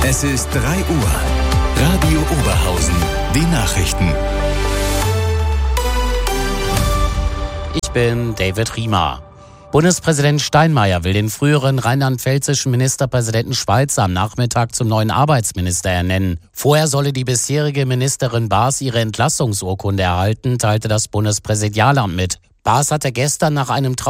Es ist 3 Uhr. Radio Oberhausen. Die Nachrichten. Ich bin David Riemer. Bundespräsident Steinmeier will den früheren rheinland-pfälzischen Ministerpräsidenten Schweizer am Nachmittag zum neuen Arbeitsminister ernennen. Vorher solle die bisherige Ministerin Baas ihre Entlassungsurkunde erhalten, teilte das Bundespräsidialamt mit. Baas hatte gestern nach einem